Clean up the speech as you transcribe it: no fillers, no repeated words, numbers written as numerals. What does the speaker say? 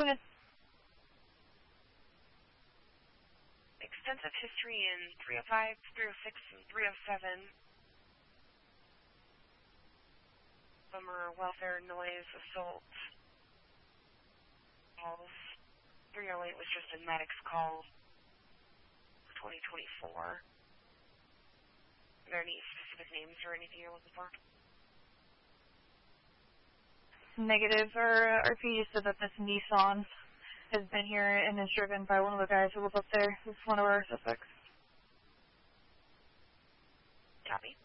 Go ahead. Extensive history in 305, 306, and 307. Bummer, welfare, noise, assault. Calls. 308 was just a medic's call for 2024. Are there any specific names or anything you're looking for? Negative. Our RP said that this Nissan has been here and is driven by one of the guys who live up there. It's one of our suspects. Copy.